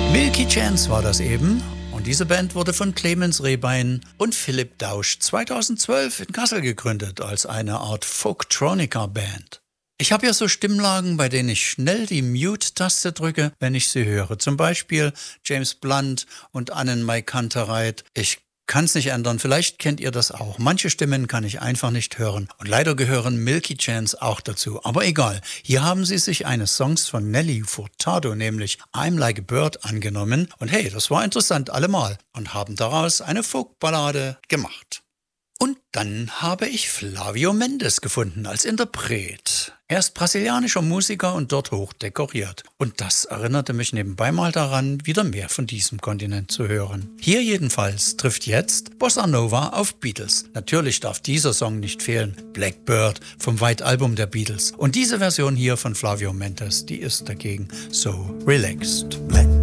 Milky Chance war das eben. Und diese Band wurde von Clemens Rehbein und Philipp Dausch 2012 in Kassel gegründet als eine Art Folktronica-Band. Ich habe ja so Stimmlagen, bei denen ich schnell die Mute-Taste drücke, wenn ich sie höre. Zum Beispiel James Blunt und Annenmai Kantereit. Ich kann es nicht ändern, vielleicht kennt ihr das auch. Manche Stimmen kann ich einfach nicht hören. Und leider gehören Milky Chance auch dazu. Aber egal, hier haben sie sich eines Songs von Nelly Furtado, nämlich I'm Like a Bird, angenommen. Und hey, das war interessant allemal. Und haben daraus eine Folkballade gemacht. Und dann habe ich Flavio Mendes gefunden als Interpret. Er ist brasilianischer Musiker und dort hoch dekoriert. Und das erinnerte mich nebenbei mal daran, wieder mehr von diesem Kontinent zu hören. Hier jedenfalls trifft jetzt Bossa Nova auf Beatles. Natürlich darf dieser Song nicht fehlen. Blackbird vom White Album der Beatles. Und diese Version hier von Flavio Mendes, die ist dagegen so relaxed.